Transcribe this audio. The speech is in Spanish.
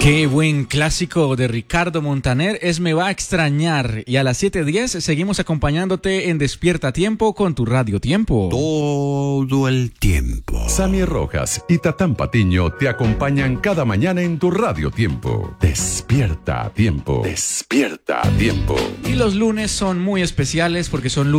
Qué buen clásico de Ricardo Montaner es Me va a extrañar. Y a las 7:10 seguimos acompañándote en Despierta Tiempo con tu Radio Tiempo. Todo el tiempo. Sammy Rojas y Tatán Patiño te acompañan cada mañana en tu Radio Tiempo. Despierta a tiempo. Despierta a tiempo. Y los lunes son muy especiales porque son lunes